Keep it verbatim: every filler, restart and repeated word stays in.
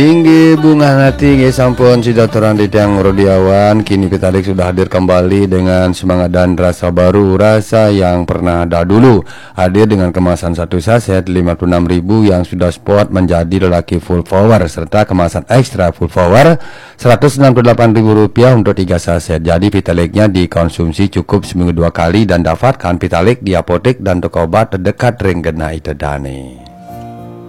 Tinggi bunga hati nggih sampun sidatoran di tiang Rodiawan. Kini Pitalik sudah hadir kembali dengan semangat dan rasa baru, rasa yang pernah ada dulu. Hadir dengan kemasan satu saset lima puluh enam ribu yang sudah spot menjadi lelaki full power, serta kemasan ekstra full power seratus enam puluh delapan ribu rupiah untuk tiga saset. Jadi Pitaliknya dikonsumsi cukup seminggu dua kali dan dapatkan Pitalik di apotek dan toko obat terdekat Renggenai Tedane.